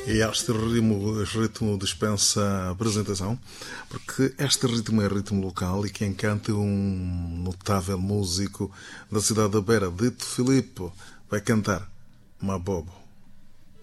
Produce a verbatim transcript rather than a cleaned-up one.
E este ritmo, este ritmo dispensa apresentação, porque este ritmo é ritmo local e quem canta é um notável músico da cidade da Beira, Dito Filipe, vai cantar Mabobo.